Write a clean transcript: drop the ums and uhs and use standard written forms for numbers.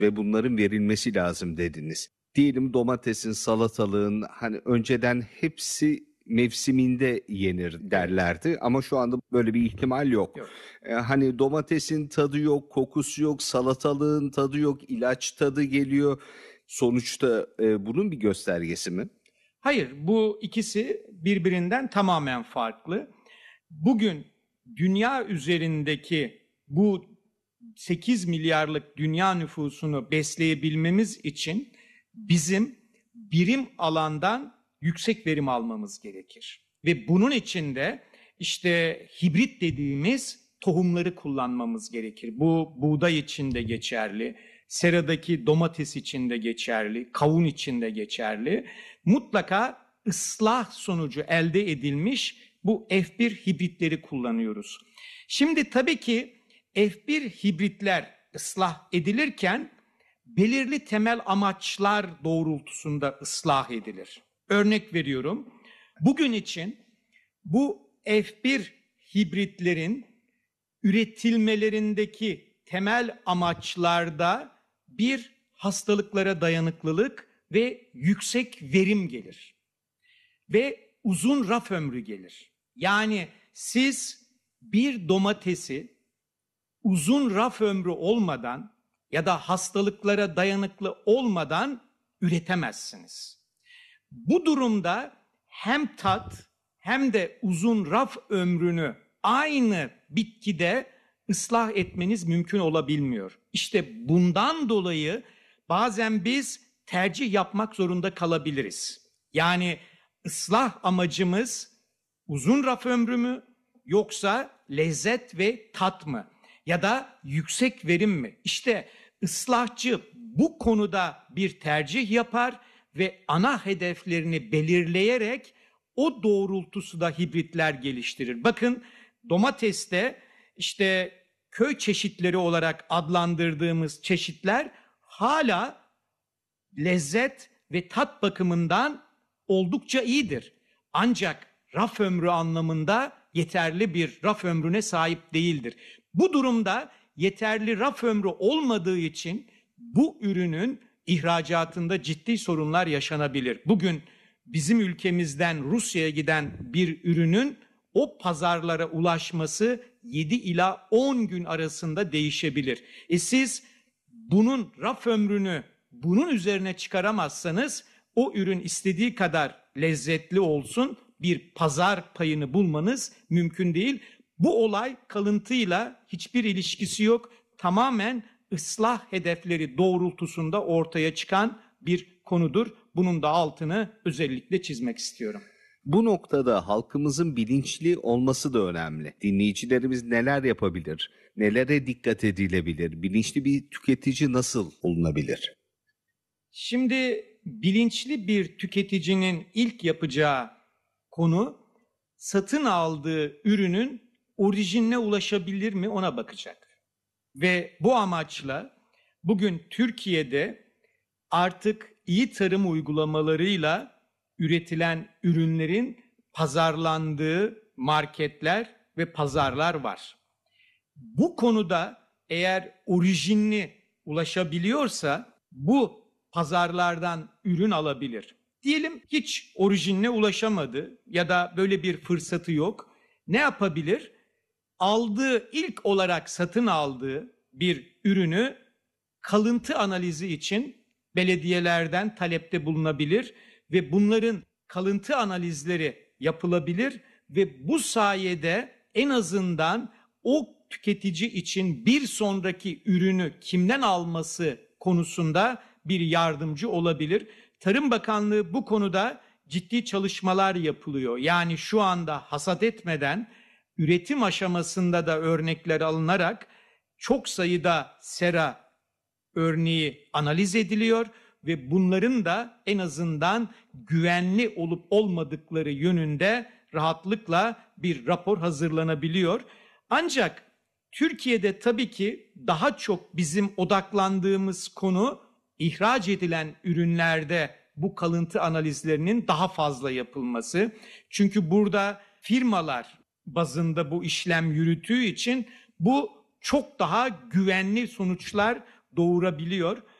ve bunların verilmesi lazım dediniz. Diyelim domatesin, salatalığın hani önceden hepsi mevsiminde yenir derlerdi ama şu anda böyle bir ihtimal yok. Hani domatesin tadı yok, kokusu yok, salatalığın tadı yok, ilaç tadı geliyor. Sonuçta bunun bir göstergesi mi? Hayır, bu ikisi birbirinden tamamen farklı. Bugün dünya üzerindeki bu 8 milyarlık dünya nüfusunu besleyebilmemiz için bizim birim alandan yüksek verim almamız gerekir. Ve bunun için de işte hibrit dediğimiz tohumları kullanmamız gerekir. Bu buğday için de geçerli, seradaki domates için de geçerli, kavun için de geçerli. Mutlaka ıslah sonucu elde edilmiş bu F1 hibritleri kullanıyoruz. Şimdi tabii ki F1 hibritler ıslah edilirken belirli temel amaçlar doğrultusunda ıslah edilir. Örnek veriyorum. Bugün için bu F1 hibritlerin üretilmelerindeki temel amaçlarda bir hastalıklara dayanıklılık ve yüksek verim gelir. Ve uzun raf ömrü gelir. Yani siz bir domatesi uzun raf ömrü olmadan ya da hastalıklara dayanıklı olmadan üretemezsiniz. Bu durumda hem tat hem de uzun raf ömrünü aynı bitkide ıslah etmeniz mümkün olabilmiyor. İşte bundan dolayı bazen biz tercih yapmak zorunda kalabiliriz. Yani ıslah amacımız uzun raf ömrü mü yoksa lezzet ve tat mı? Ya da yüksek verim mi? İşte ıslahçı bu konuda bir tercih yapar ve ana hedeflerini belirleyerek o doğrultusu da hibritler geliştirir. Bakın domateste işte köy çeşitleri olarak adlandırdığımız çeşitler hala lezzet ve tat bakımından oldukça iyidir. Ancak raf ömrü anlamında yeterli bir raf ömrüne sahip değildir. Bu durumda yeterli raf ömrü olmadığı için bu ürünün ihracatında ciddi sorunlar yaşanabilir. Bugün bizim ülkemizden Rusya'ya giden bir ürünün o pazarlara ulaşması 7 ila 10 gün arasında değişebilir. Siz bunun raf ömrünü bunun üzerine çıkaramazsanız o ürün istediği kadar lezzetli olsun bir pazar payını bulmanız mümkün değil. Bu olay kalıntıyla hiçbir ilişkisi yok. Tamamen ıslah hedefleri doğrultusunda ortaya çıkan bir konudur. Bunun da altını özellikle çizmek istiyorum. Bu noktada halkımızın bilinçli olması da önemli. Dinleyicilerimiz neler yapabilir? Nelere dikkat edilebilir? Bilinçli bir tüketici nasıl olunabilir? Şimdi bilinçli bir tüketicinin ilk yapacağı konu satın aldığı ürünün orijinine ulaşabilir mi ona bakacak. Ve bu amaçla bugün Türkiye'de artık iyi tarım uygulamalarıyla üretilen ürünlerin pazarlandığı marketler ve pazarlar var. Bu konuda eğer orijinli ulaşabiliyorsa bu pazarlardan ürün alabilir. Diyelim hiç orijinine ulaşamadı ya da böyle bir fırsatı yok. Ne yapabilir? İlk olarak satın aldığı bir ürünü kalıntı analizi için belediyelerden talepte bulunabilir ve bunların kalıntı analizleri yapılabilir ve bu sayede en azından o tüketici için bir sonraki ürünü kimden alması konusunda bir yardımcı olabilir. Tarım Bakanlığı bu konuda ciddi çalışmalar yapılıyor. Yani şu anda hasat etmeden üretim aşamasında da örnekler alınarak çok sayıda sera örneği analiz ediliyor ve bunların da en azından güvenli olup olmadıkları yönünde rahatlıkla bir rapor hazırlanabiliyor. Ancak Türkiye'de tabii ki daha çok bizim odaklandığımız konu ihraç edilen ürünlerde bu kalıntı analizlerinin daha fazla yapılması. Çünkü burada firmalar bazında bu işlem yürüttüğü için bu çok daha güvenli sonuçlar doğurabiliyor.